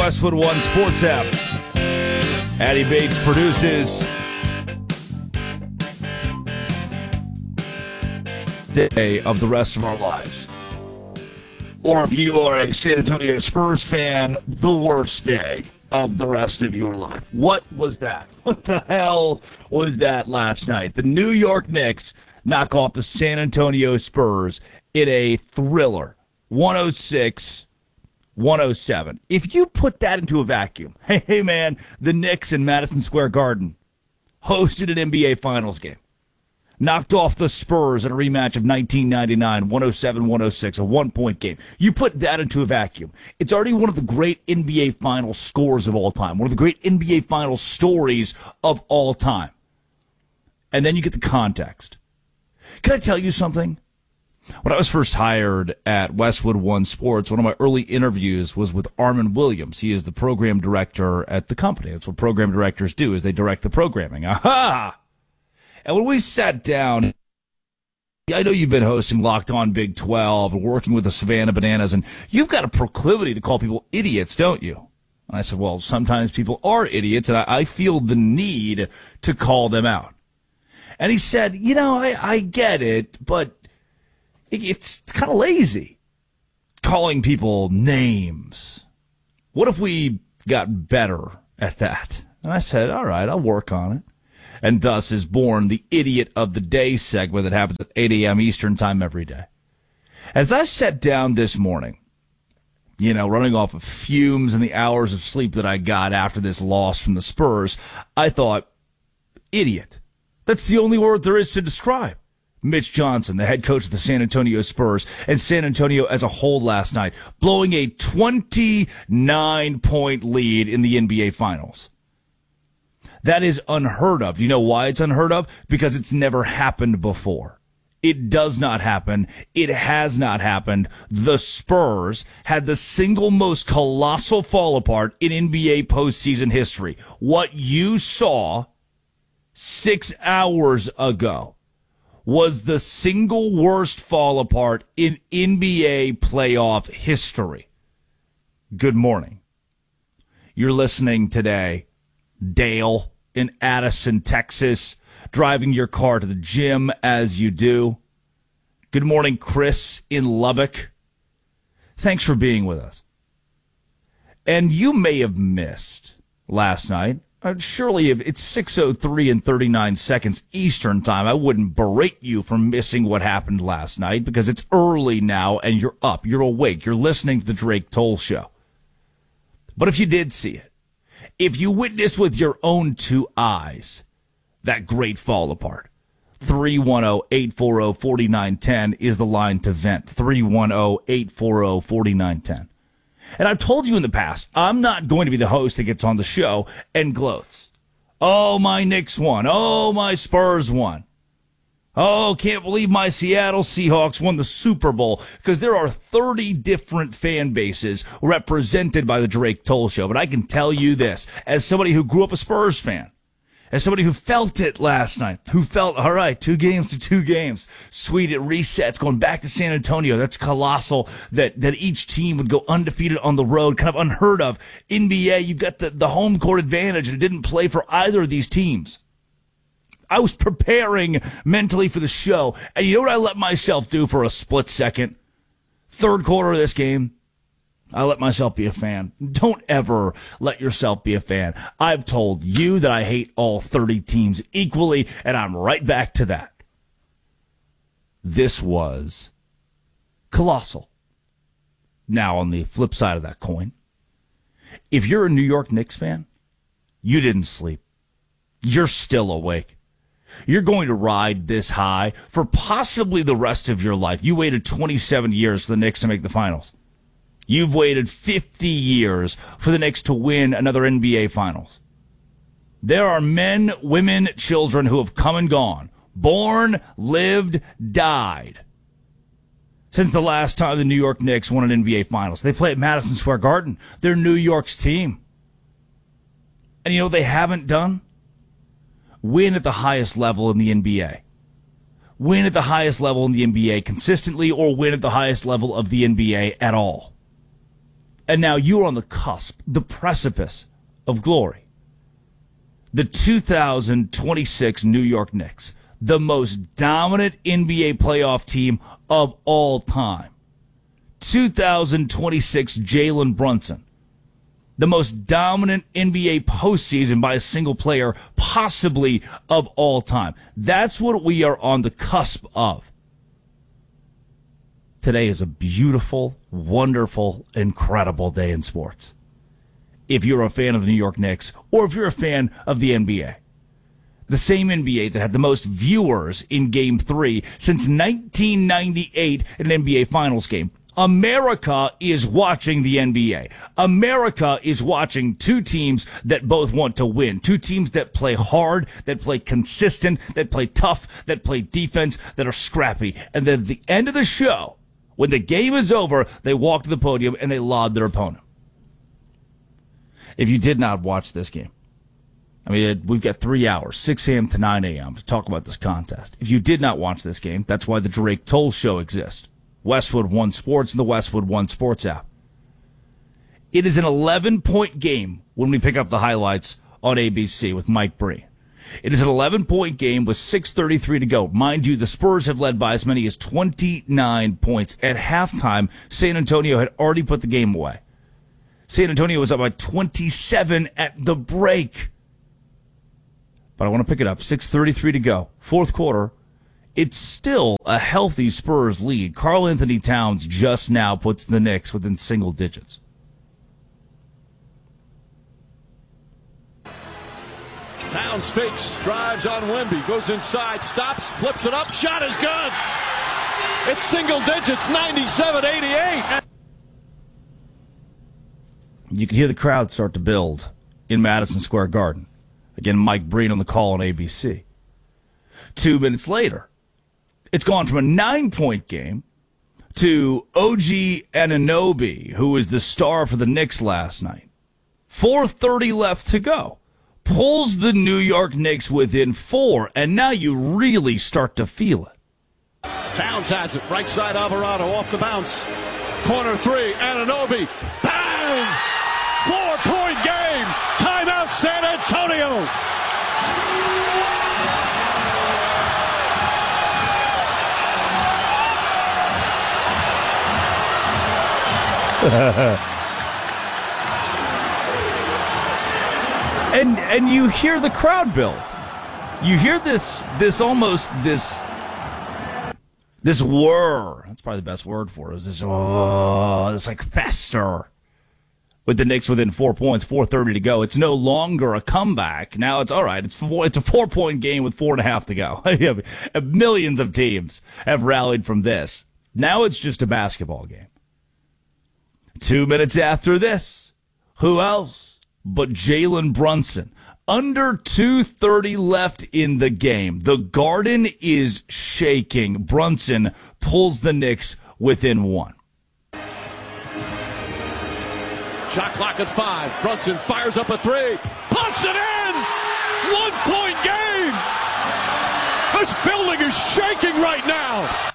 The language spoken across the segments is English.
Westwood One Sports app. Addy Bates produces day of the rest of our lives. Or if you are a San Antonio Spurs fan, the worst day of the rest of your life. What was that? What the hell was that last night? The New York Knicks knock off the San Antonio Spurs in a thriller, 106-107. If you put that into a vacuum, hey man, the Knicks in Madison Square Garden hosted an NBA Finals game. Knocked off the Spurs in a rematch of 1999, 107-106, a one-point game. You put that into a vacuum. It's already one of the great NBA Finals scores of all time, one of the great NBA Finals stories of all time. And then you get the context. Can I tell you something? When I was first hired at Westwood One Sports, one of my early interviews was with Armin Williams. He is the program director at the company. That's what program directors do, is they direct the programming. Aha! And when we sat down, I know you've been hosting Locked On Big 12 and working with the Savannah Bananas, and you've got a proclivity to call people idiots, don't you? And I said, well, sometimes people are idiots, and I feel the need to call them out. And he said, I get it, but it's kind of lazy calling people names. What if we got better at that? And I said, all right, I'll work on it. And thus is born the Idiot of the Day segment that happens at 8 a.m. Eastern time every day. As I sat down this morning, running off of fumes and the hours of sleep that I got after this loss from the Spurs, I thought, idiot. That's the only word there is to describe Mitch Johnson, the head coach of the San Antonio Spurs, and San Antonio as a whole last night, blowing a 29-point lead in the NBA Finals. That is unheard of. Do you know why it's unheard of? Because it's never happened before. It does not happen. It has not happened. The Spurs had the single most colossal fall apart in NBA postseason history. What you saw 6 hours ago was the single worst fall apart in NBA playoff history. Good morning. You're listening today, Dale in Addison, Texas, driving your car to the gym as you do. Good morning, Chris in Lubbock. Thanks for being with us. And you may have missed last night. Surely if it's 6:03 and 39 seconds Eastern time, I wouldn't berate you for missing what happened last night because it's early now and you're up, you're awake, you're listening to the Drake Toll Show. But if you did see it, if you witnessed with your own two eyes that great fall apart, 310-840-4910 is the line to vent. 310-840-4910. And I've told you in the past, I'm not going to be the host that gets on the show and gloats. Oh, my Knicks won. Oh, my Spurs won. Oh, can't believe my Seattle Seahawks won the Super Bowl, because there are 30 different fan bases represented by the Drake Toll Show. But I can tell you this, as somebody who grew up a Spurs fan, as somebody who felt it last night, who felt, all right, 2 games to 2 games, sweet, it resets, going back to San Antonio. That's colossal that each team would go undefeated on the road, kind of unheard of. NBA, you've got the home court advantage, and it didn't play for either of these teams. I was preparing mentally for the show, and you know what I let myself do for a split second? Third quarter of this game, I let myself be a fan. Don't ever let yourself be a fan. I've told you that I hate all 30 teams equally, and I'm right back to that. This was colossal. Now, on the flip side of that coin, if you're a New York Knicks fan, you didn't sleep. You're still awake. You're going to ride this high for possibly the rest of your life. You waited 27 years for the Knicks to make the finals. You've waited 50 years for the Knicks to win another NBA Finals. There are men, women, children who have come and gone, born, lived, died, since the last time the New York Knicks won an NBA Finals. They play at Madison Square Garden. They're New York's team. And you know what they haven't done? Win at the highest level in the NBA. Win at the highest level in the NBA consistently, or win at the highest level of the NBA at all. And now you are on the cusp, the precipice of glory. The 2026 New York Knicks, the most dominant NBA playoff team of all time. 2026 Jalen Brunson, the most dominant NBA postseason by a single player, possibly of all time. That's what we are on the cusp of. Today is a beautiful, wonderful, incredible day in sports. If you're a fan of the New York Knicks, or if you're a fan of the NBA. The same NBA that had the most viewers in Game 3 since 1998 in an NBA Finals game. America is watching the NBA. America is watching two teams that both want to win. Two teams that play hard, that play consistent, that play tough, that play defense, that are scrappy. And then at the end of the show, when the game is over, they walk to the podium and they laud their opponent. If you did not watch this game, I mean, we've got 3 hours, 6 a.m. to 9 a.m. to talk about this contest. If you did not watch this game, that's why the Drake Toll Show exists. Westwood One Sports and the Westwood One Sports app. It is an 11-point game when we pick up the highlights on ABC with Mike Breen. It is an 11-point game with 6:33 to go. Mind you, the Spurs have led by as many as 29 points. At halftime, San Antonio had already put the game away. San Antonio was up by 27 at the break. But I want to pick it up. 6:33 to go. Fourth quarter. It's still a healthy Spurs lead. Karl Anthony Towns just now puts the Knicks within single digits. Towns fakes, drives on Wemby, goes inside, stops, flips it up, shot is good. It's single digits, 97-88. You can hear the crowd start to build in Madison Square Garden. Again, Mike Breen on the call on ABC. 2 minutes later, it's gone from a 9-point game to OG Anunoby, who was the star for the Knicks last night. 4:30 left to go. Pulls the New York Knicks within 4, and now you really start to feel it. Towns has it. Right side Alvarado off the bounce. Corner three, Anunoby. Bang! 4-point game. Timeout San Antonio. And you hear the crowd build. You hear this whir. That's probably the best word for it. Is this like fester with the Knicks within 4 points, 4:30 to go. It's no longer a comeback. Now it's all right. It's a 4-point game with 4.5 to go. Millions of teams have rallied from this. Now it's just a basketball game. 2 minutes after this, who else but Jalen Brunson? Under 2:30 left in the game. The Garden is shaking. Brunson pulls the Knicks within 1. Shot clock at 5. Brunson fires up a three. Puts it in! 1-point game! This building is shaking right now!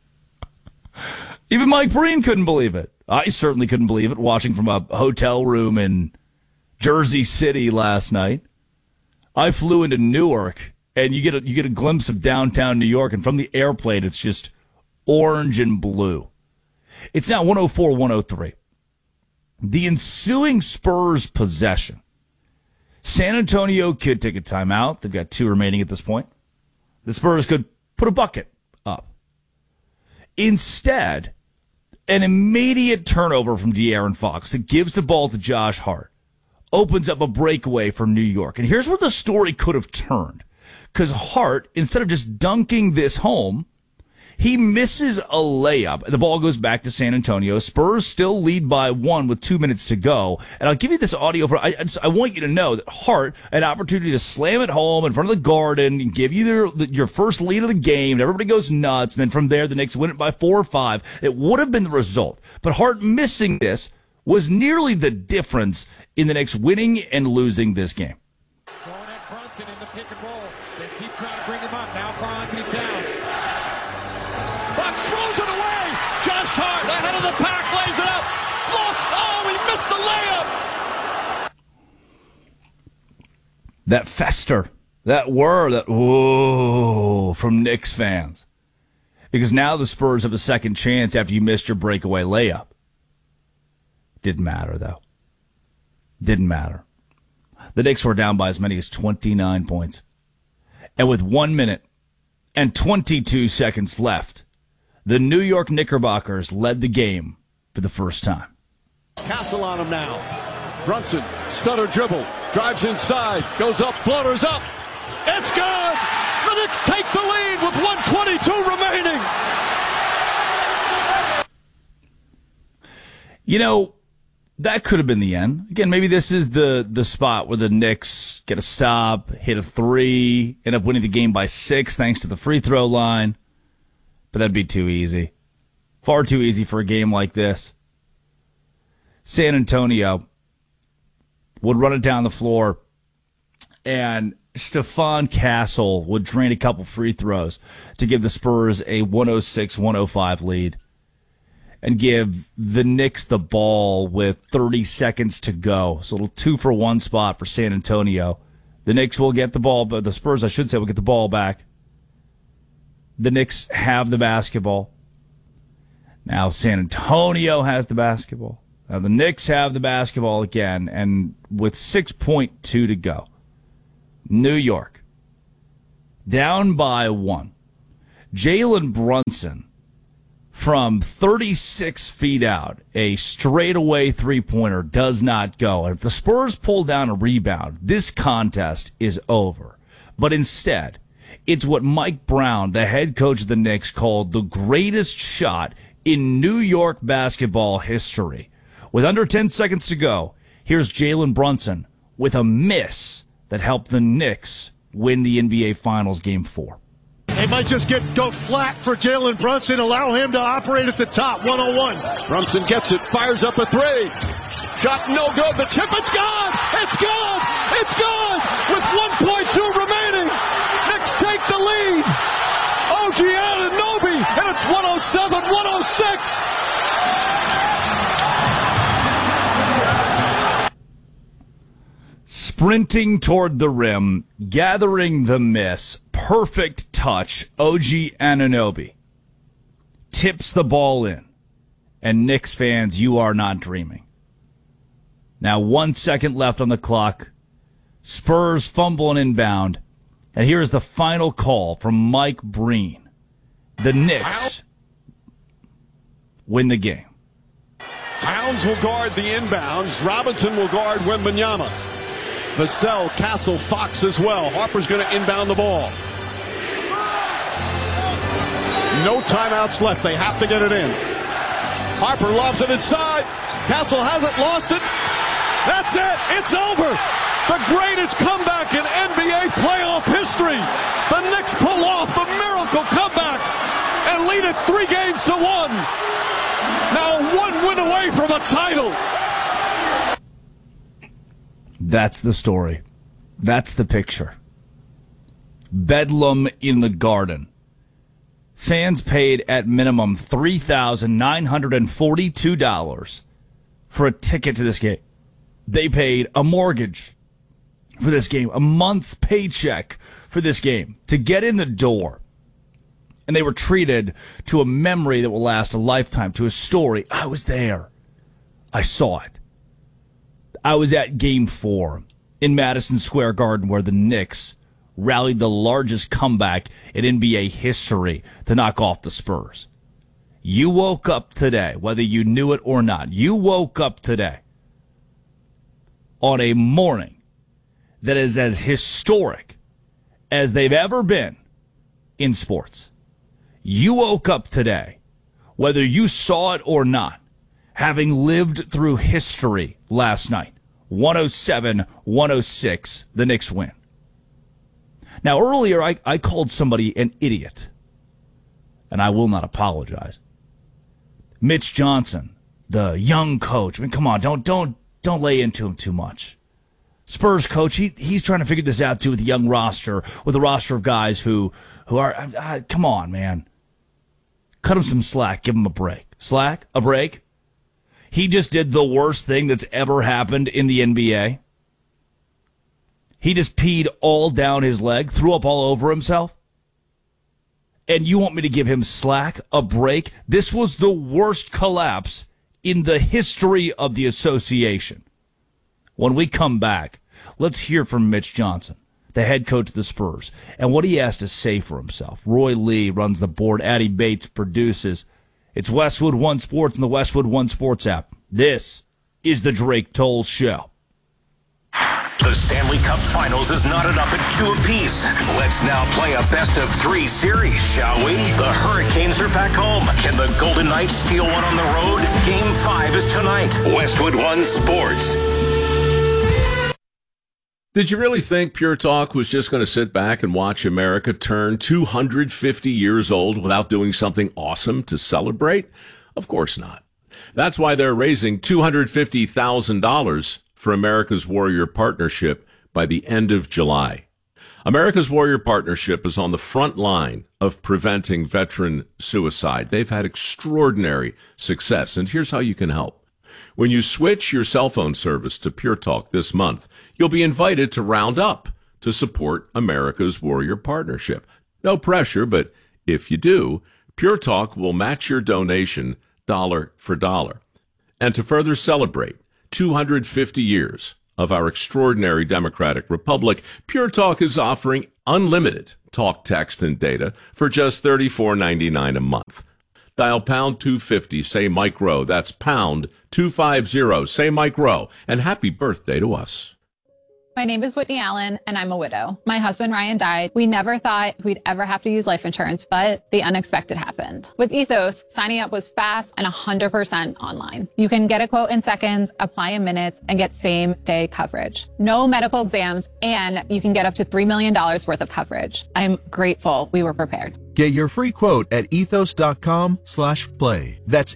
Even Mike Breen couldn't believe it. I certainly couldn't believe it watching from a hotel room in Jersey City last night. I flew into Newark, and you get a glimpse of downtown New York, and from the airplane, it's just orange and blue. It's now 104-103. The ensuing Spurs possession. San Antonio could take a timeout. They've got 2 remaining at this point. The Spurs could put a bucket up. Instead, an immediate turnover from De'Aaron Fox that gives the ball to Josh Hart opens up a breakaway for New York. And here's where the story could have turned. Because Hart, instead of just dunking this home, he misses a layup. The ball goes back to San Antonio. Spurs still lead by 1 with 2 minutes to go. And I'll give you this audio. I want you to know that Hart, an opportunity to slam it home in front of the Garden and give you your first lead of the game. And everybody goes nuts. And then from there, the Knicks win it by 4 or 5. It would have been the result. But Hart missing this was nearly the difference in the Knicks winning and losing this game. Going at Brunson in the pick and roll. They keep trying to bring him up. Now Karl Anthony Towns. Fox throws it away. Josh Hart ahead of the pack, lays it up. Lost. Oh, he missed the layup. That fester, that whir, that whoa from Knicks fans. Because now the Spurs have a second chance after you missed your breakaway layup. Didn't matter, though. Didn't matter. The Knicks were down by as many as 29 points. And with 1 minute and 22 seconds left, the New York Knickerbockers led the game for the first time. Castle on him now. Brunson, stutter dribble, drives inside, goes up, floaters up. It's good! The Knicks take the lead with 1:22 remaining. You know, that could have been the end. Again, maybe this is the spot where the Knicks get a stop, hit a three, end up winning the game by 6 thanks to the free throw line. But that'd be too easy. Far too easy for a game like this. San Antonio would run it down the floor, and Stephon Castle would drain a couple free throws to give the Spurs a 106-105 lead and give the Knicks the ball with 30 seconds to go. So a little 2-for-1 spot for San Antonio. The Knicks will get the ball, but the Spurs, I should say, will get the ball back. The Knicks have the basketball. Now San Antonio has the basketball. Now the Knicks have the basketball again, and with 6.2 to go, New York down by 1. Jalen Brunson from 36 feet out, a straightaway three-pointer does not go. And if the Spurs pull down a rebound, this contest is over. But instead, it's what Mike Brown, the head coach of the Knicks, called the greatest shot in New York basketball history. With under 10 seconds to go, here's Jalen Brunson with a miss that helped the Knicks win the NBA Finals Game 4. They might just go flat for Jalen Brunson, allow him to operate at the top, 101. Brunson gets it, fires up a three. Shot no good. The chip, it's gone. It's gone. It's gone. With 1.2 remaining, Knicks take the lead. OG Anunoby, and it's 107-106. Sprinting toward the rim, gathering the miss, perfect touch, OG Anunoby tips the ball in. And Knicks fans, you are not dreaming. Now 1 second left on the clock. Spurs fumble and inbound. And here's the final call from Mike Breen. The Knicks win the game. Towns will guard the inbounds. Robinson will guard Wembanyama. Vassell, Castle, Fox as well. Harper's going to inbound the ball. No timeouts left. They have to get it in. Harper lobs it inside. Castle hasn't lost it. That's it. It's over. The greatest comeback in NBA playoff history. The Knicks pull off the miracle comeback and lead it 3-1. Now 1 win away from a title. That's the story. That's the picture. Bedlam in the Garden. Fans paid at minimum $3,942 for a ticket to this game. They paid a mortgage for this game, a month's paycheck for this game to get in the door. And they were treated to a memory that will last a lifetime, to a story. I was there. I saw it. I was at Game 4 in Madison Square Garden where the Knicks rallied the largest comeback in NBA history to knock off the Spurs. You woke up today, whether you knew it or not, you woke up today on a morning that is as historic as they've ever been in sports. You woke up today, whether you saw it or not, having lived through history last night. 107-106, the Knicks win. Now, earlier, I called somebody an idiot, and I will not apologize. Mitch Johnson, the young coach. I mean, come on, don't lay into him too much. Spurs coach, he's trying to figure this out, too, with the young roster, with a roster of guys who are, come on, man. Cut him some slack, give him a break. Slack? A break? he just did the worst thing that's ever happened in the NBA? He just peed all down his leg, threw up all over himself? And you want me to give him slack, a break? This was the worst collapse in the history of the association. When we come back, let's hear from Mitch Johnson, the head coach of the Spurs, and what he has to say for himself. Roy Lee runs the board. Addie Bates produces. It's Westwood One Sports and the Westwood One Sports app. This is the Drake Toll Show. The Stanley Cup Finals is knotted up at 2 apiece. Let's now play a best-of-3 series, shall we? The Hurricanes are back home. Can the Golden Knights steal one on the road? Game 5 is tonight. Westwood One Sports. Did you really think Pure Talk was just going to sit back and watch America turn 250 years old without doing something awesome to celebrate? Of course not. That's why they're raising $250,000 for America's Warrior Partnership by the end of July. America's Warrior Partnership is on the front line of preventing veteran suicide. They've had extraordinary success, and here's how you can help. When you switch your cell phone service to Pure Talk this month, you'll be invited to round up to support America's Warrior Partnership. No pressure, but if you do, Pure Talk will match your donation dollar for dollar. And to further celebrate 250 years of our extraordinary democratic republic, Pure Talk is offering unlimited talk, text, and data for just $34.99 a month. Dial pound 250, say Mike Rowe. That's pound 250, say Mike Rowe. And happy birthday to us. My name is Whitney Allen, and I'm a widow. My husband, Ryan, died. We never thought we'd ever have to use life insurance, but the unexpected happened. With Ethos, signing up was fast and 100% online. You can get a quote in seconds, apply in minutes, and get same-day coverage. No medical exams, and you can get up to $3 million worth of coverage. I'm grateful we were prepared. Get your free quote at ethos.com/play. That's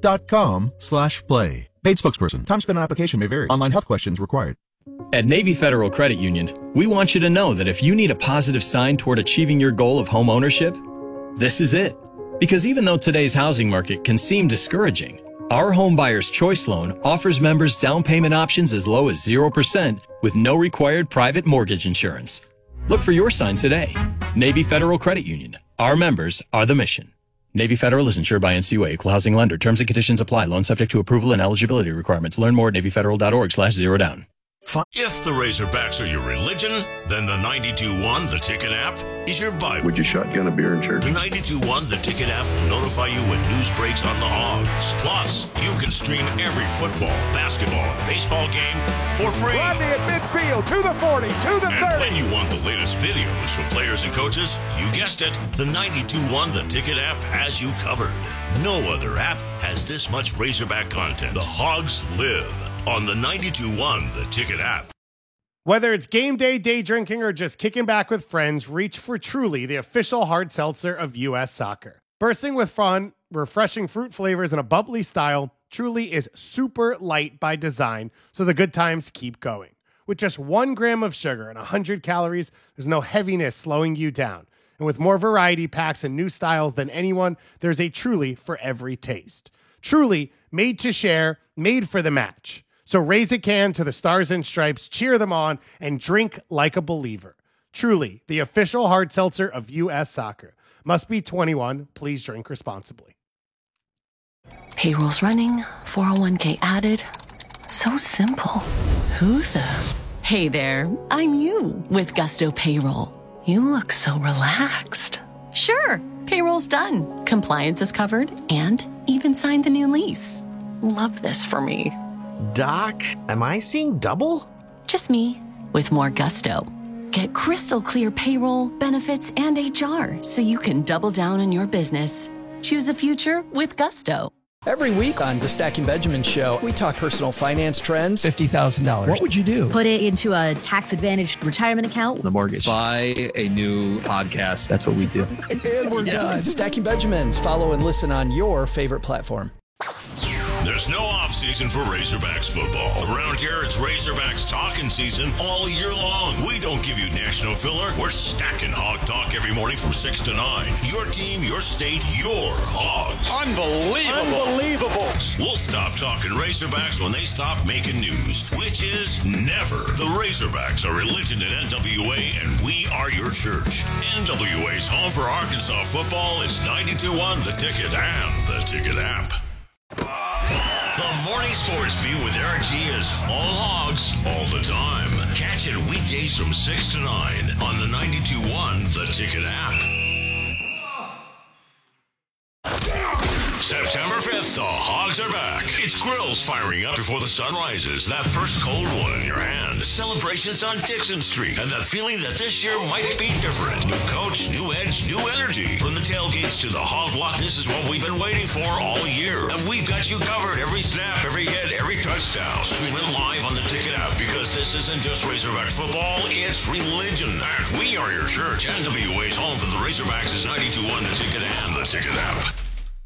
ethos.com/play. Paid spokesperson. Time spent on application may vary. Online health questions required. At Navy Federal Credit Union, we want you to know that if you need a positive sign toward achieving your goal of home ownership, this is it. Because even though today's housing market can seem discouraging, our Home Buyer's Choice Loan offers members down payment options as low as 0% with no required private mortgage insurance. Look for your sign today. Navy Federal Credit Union. Our members are the mission. Navy Federal is insured by NCUA, Equal Housing Lender. Terms and conditions apply. Loan subject to approval and eligibility requirements. Learn more at NavyFederal.org/zerodown. If the Razorbacks are your religion, then the 92.1 The Ticket app is your Bible. Would you shotgun a beer in church? The 92.1 The Ticket app will notify you when news breaks on the Hogs. Plus, you can stream every football, basketball, and baseball game for free. Rodney at midfield, to the 40, to the 30. And when you want the latest videos from players and coaches, you guessed it, the 92.1 The Ticket app has you covered. No other app has this much Razorback content. The Hogs live on the 92.1 The Ticket app. Whether it's game day, day drinking, or just kicking back with friends, reach for Truly, the official hard seltzer of U.S. Soccer. Bursting with fun, refreshing fruit flavors, and a bubbly style, Truly is super light by design, so the good times keep going. With just 1 gram of sugar and 100 calories, there's no heaviness slowing you down. And with more variety packs and new styles than anyone, there's a Truly for every taste. Truly, made to share, made for the match. So raise a can to the Stars and Stripes, cheer them on, and drink like a believer. Truly, the official hard seltzer of U.S. Soccer. Must be 21. Please drink responsibly. Payroll's running, 401k added. So simple. Who the? Hey there, I'm you with Gusto Payroll. You look so relaxed. Sure, payroll's done. Compliance is covered and even signed the new lease. Love this for me. Doc, am I seeing double? Just me, with more gusto. Get crystal clear payroll, benefits, and HR so you can double down on your business. Choose a future with Gusto. Every week on the Stacking Benjamin Show, we talk personal finance trends. $50,000. What would you do? Put it into a tax-advantaged retirement account. The mortgage. Buy a new podcast. That's what we do. And we're done. Stacking Benjamins. Follow and listen on your favorite platform. There's There's no off-season for Razorbacks football. Around here, it's Razorbacks talking season all year long. We don't give you national filler. We're stacking Hog Talk every morning from 6 to 9. Your team, your state, your Hogs. Unbelievable. We'll stop talking Razorbacks when they stop making news, which is never. The Razorbacks are religion at NWA, and we are your church. NWA's home for Arkansas football is 92.1 The Ticket and The Ticket app. The Morning Sports Beat with Eric G is all Hogs, all the time. Catch it weekdays from 6 to 9 on the 92.1 The Ticket app. September 5th, the Hogs are back. It's grills firing up before the sun rises. That first cold one in your hand. Celebrations on Dixon Street. And that feeling that this year might be different. New coach, new edge, new energy. From the tailgates to the hog block, this is what we've been waiting for all year. And we've got you covered every snap, every hit, every touchdown. Stream it live on the Ticket app because this isn't just Razorback football, it's religion. And we are your church. NWA's home for the Razorbacks is 92.1 The Ticket and the Ticket app.